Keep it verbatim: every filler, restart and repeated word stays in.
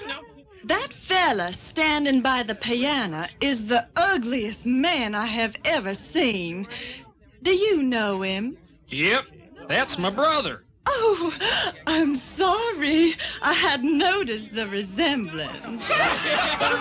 That fella standing by the piano is the ugliest man I have ever seen. Do you know him? Yep, that's my brother. Oh, I'm sorry. I hadn't noticed the resemblance.